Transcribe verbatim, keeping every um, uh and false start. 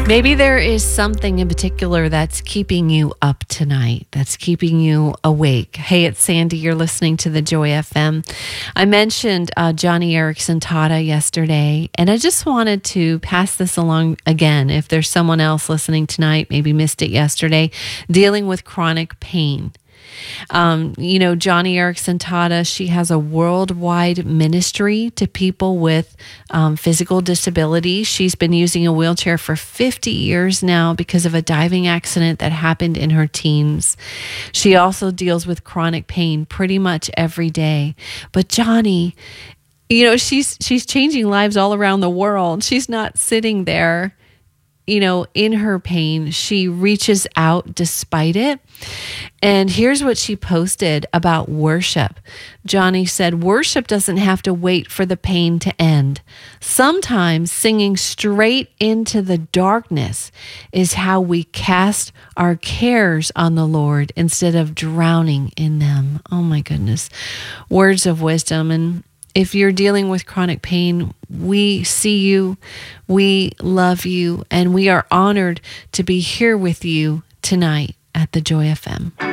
Maybe there is something in particular that's keeping you up tonight, that's keeping you awake. Hey, it's Sandy. You're listening to the Joy F M. I mentioned uh, Joni Eareckson Tada yesterday, and I just wanted to pass this along again. If there's someone else listening tonight, maybe missed it yesterday, dealing with chronic pain. Um, you know, Joni Eareckson Tada, she has a worldwide ministry to people with um, physical disabilities. She's been using a wheelchair for fifty years now because of a diving accident that happened in her teens. She also deals with chronic pain pretty much every day. But Joni, you know, she's she's changing lives all around the world. She's not sitting there, you know, in her pain. She reaches out despite it. And here's what she posted about worship. Joni said, worship doesn't have to wait for the pain to end. Sometimes singing straight into the darkness is how we cast our cares on the Lord instead of drowning in them. Oh my goodness. Words of wisdom. And if you're dealing with chronic pain, we see you, we love you, and we are honored to be here with you tonight at the Joy F M.